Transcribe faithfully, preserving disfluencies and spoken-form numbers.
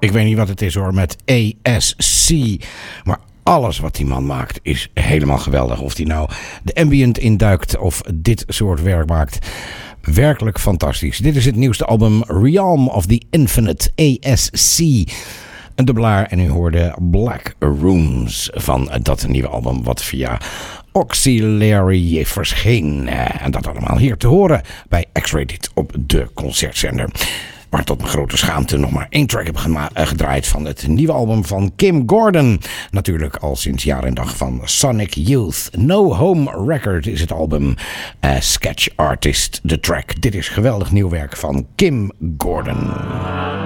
Ik weet niet wat het is hoor, met A S C. Maar alles wat die man maakt is helemaal geweldig. Of die nou de ambient induikt of dit soort werk maakt. Werkelijk fantastisch. Dit is het nieuwste album Realm of the Infinite, A S C. Een dubbelaar en u hoorde Black Rooms van dat nieuwe album wat via Auxiliary verscheen. En dat allemaal hier te horen bij X-Rated op de concertzender. Maar tot mijn grote schaamte nog maar één track heb gema- gedraaid van het nieuwe album van Kim Gordon. Natuurlijk al sinds jaar en dag van Sonic Youth. No Home Record is het album. Uh, Sketch Artist, de track. Dit is geweldig nieuw werk van Kim Gordon.